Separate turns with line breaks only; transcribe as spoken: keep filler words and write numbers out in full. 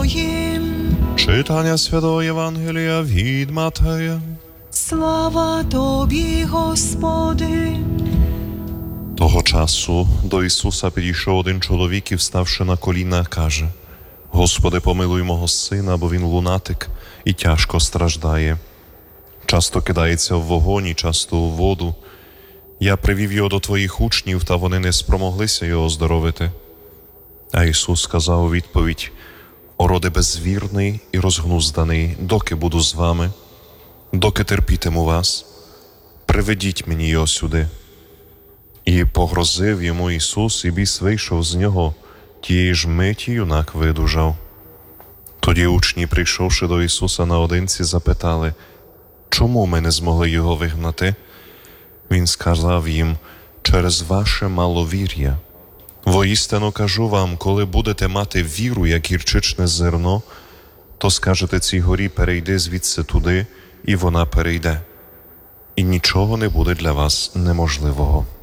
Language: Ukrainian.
Твоїм.
Читання Святого Євангелія від Матея.
Слава Тобі, Господи.
Того часу до Ісуса підійшов один чоловік і, вставши на коліна, каже: «Господи, помилуй мого сина, бо він лунатик і тяжко страждає. Часто кидається в вогонь і часто у воду. Я привів його до Твоїх учнів, та вони не спромоглися його оздоровити». А Ісус сказав у відповідь: «О роде безвірний і розгнузданий, доки буду з вами, доки терпітиму вас, приведіть мені його сюди». І погрозив йому Ісус, і біс вийшов з нього. Тієї ж миті юнак видужав. Тоді учні, прийшовши до Ісуса наодинці, запитали: «Чому ми не змогли його вигнати?» Він сказав їм: «Через ваше маловір'я. Воістину кажу вам, коли будете мати віру, як гірчичне зерно, то скажете цій горі: перейди звідси туди, і вона перейде. І нічого не буде для вас неможливого».